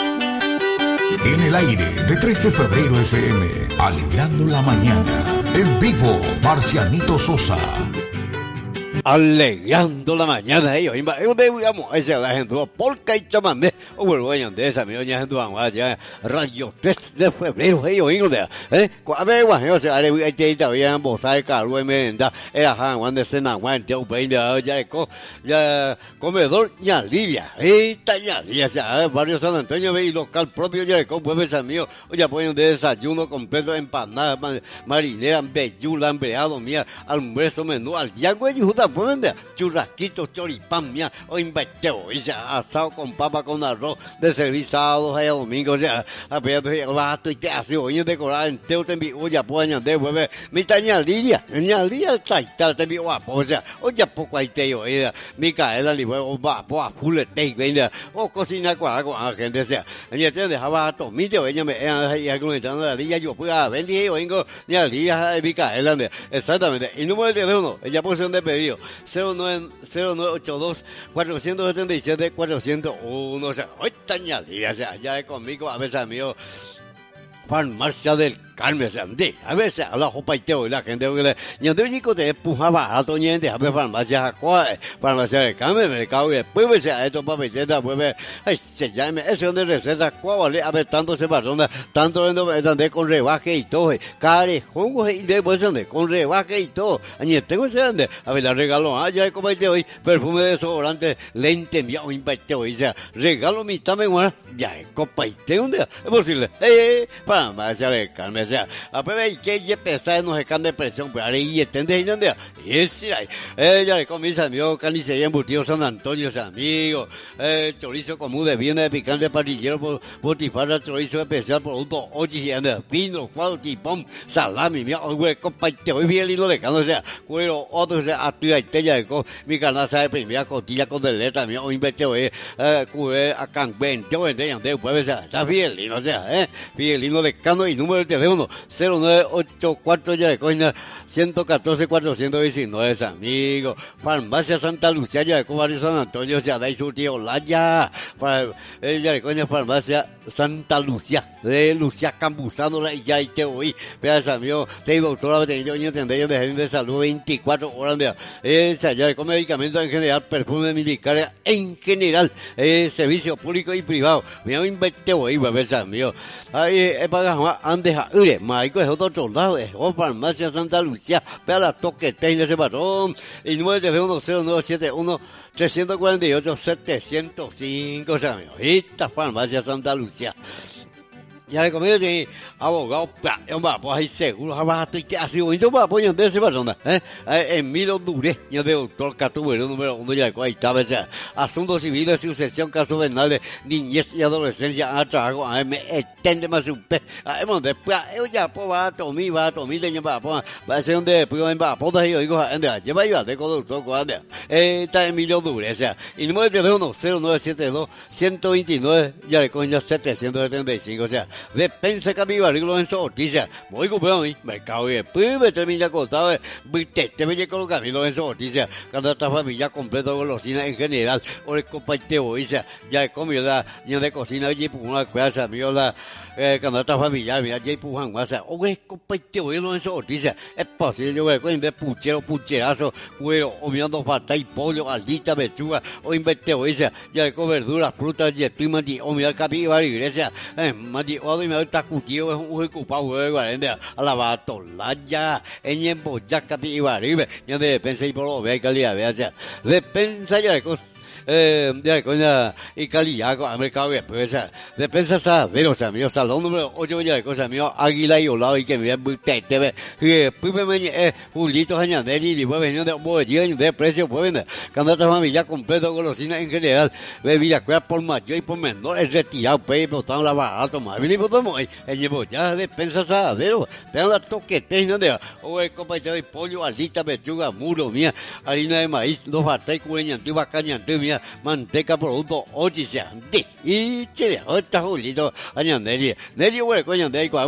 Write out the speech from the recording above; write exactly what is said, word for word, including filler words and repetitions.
En el aire de tres de febrero F M, alegrando la mañana. En vivo, Marcianito Sosa. Alegrando la mañana, ellos, donde digamos, esa la gente, polka y chamamé, o vuelvo a de esa, mi doña gente, vamos allá, radio tres de febrero, ellos, eh, a ver, bueno, o sea, hay que todavía en Bosai, Carlos, en Menda, era Han, Juan de Sena, Juan, Teo, Peña, ya, ya, comedor, ya, Lidia, esta, ya, Lidia, o sea, barrio San Antonio, y local propio, ya, con pueblos amigos, ya ponen de desayuno completo, empanada, marinera, bellula, empleado, mía, almuerzo, menú, al día, güey, justa, pues, churrasquitos, choripán, mía, o inveteo, y ya, asado con papa con arroz, de servir sábados y domingos, ya, apenas el vato y te hace hoy decorar en teo, te envío, ya, pues, añadir, pues, mi taña lidia, ña lidia, taita, te envío, guapo, o sea, o ya poco ahí te yo, mi caela, ni huevo, va, pues, pule, te, venga, o cocina con algo, a gente, o sea, y te dejaba a tomite, o ella me, y argumentando la lidia, yo, pues, vendí, yo vengo, ña lidia, mi caela, exactamente, y número de teléfono, ella posición de pedido, cero nueve ocho dos, cuatro siete siete, cuatro cero uno, o sea, hoy tañalía, o sea, ya es conmigo, a veces amigo, Farmacia del Carmen, o sea, de, a veces a la jopa y teo, y la gente, que le, y antes chico te empujaba a toñente, a ver, farmacia, cuál, farmacia del Carmen, mercado, y después, o sea, esto para receta, pues, ay, se llame, eso es de receta, cuál, vale, a ver, tanto se perdona, tanto de con rebaje y todo, carejón, y después ande, con rebaje y todo, y tengo ese ande, a ver, la regalo, ah, ya es como este hoy, perfume de desodorante, lente, enviado, invite hoy, o sea, regalo mitad me guarda, ya es copa y teo, es posible, eh, farmacia del Carmen, o sea, a ver, y que ya pesar no se can de presión, pero ahora y estende y donde, y es, ella le comienza, amigo, carnicería embutido San Antonio, ese amigo, eh, chorizo común de viene de picante parrillero, por, por tifarra, chorizo especial, producto, ochi, pino, cuadro, tipón, salami, mira, güey, compa, te voy bien lindo de cano, o sea, cuero, otro, o sea, activa y tella de co, mi canasta de primera costilla con deleta, mira, o inventeo, eh, cubre, acá, ven, te voy a entender, pues, o sea, está bien lindo, o sea, eh, bien lindo de cano y número de teléfono, cero nueve ocho cuatro ya de coña ciento catorce cuatrocientos diecinueve, amigo. Farmacia Santa Lucía ya de barrio San Antonio, se da su tío Laya. Ella de coña Farmacia Santa Lucía, de Lucía Campuzano, y ya y te oí. Veas, amigo, te doctora, te doña tendencia de gente de salud veinticuatro horas de esa ya de con medicamentos en general, perfume militar en general, eh, servicio público y privado. Mira, invente hoy, veas, amigo. Ahí es para antes a Ure, Maico es otro lado, es o Farmacia Santa Lucía, para la toque de ese patrón, y número de teléfono cero nueve siete uno, tres cuatro ocho, siete cero cinco, o sea, amigo, esta Farmacia Santa Lucía. Ya le comí de abogado, pues ahí seguro, abajo y que así bonito, pues apoyan de esa persona, eh, Emilio Duré, yo de doctor Catubero, número uno, ya ahí estaba, o sea, asuntos civiles, sucesión, casos penales, niñez y adolescencia, a trabajo, a me extende más un pe, a hemos después, yo ya, pues va a tomar, va a tomar, de va a poner, va a ser donde después va a poner, yo digo, ande, lleva yo a de con doctor, cuando, eh, está Emilio Duré, o sea, y número de teléfono cero nueve siete dos, ciento veintinueve, ya le coño setecientos setenta y cinco, o sea, Despensa Capibari Lorenzo Ortiz, muy comprado y mercado y después me termina acostado, te te me con Camilo Lorenzo Ortiz, cuando esta familia completa golosina en general, o el compañero ya he comido la ya de cocina y por una casa, mío la cuando esta familia, mira, ya por Juan Guasa, o el compañero Lorenzo Ortiz, es posible, yo voy de puchero, pucherazo, cuero, o mirando pata y pollo, aldita, pechuga, o inventeo, ya de con verduras, frutas, y estoy mandi, o mira Capibari Iglesia, eh, mandi, o me está cutido es un ocupado de guardia a la batolaya en emboya Capibari ya de defensa y por lo ve calidad vea sea defensa ya de cosas eh, ya coña y calidad con mercado después esa defensa sa pero sea mío salón número ocho ya de cosas mío Águila y Olado y que me ve te te ve y después me eh Julito Añanelli y después venía de bolsillo de precio pues vende cuando esta familia completo golosina en general ve Villacueva por mayor y por menor es retirado pues botaron la barato más bien por todo el llevo ya defensa sa pero te la toquete no de o el compañero de pollo aldita pechuga muro mía harina de maíz dos batai cueña antigua caña antigua manteca producto ocho sea de y chile ahorita Julito Añanelli Nelly güey coño de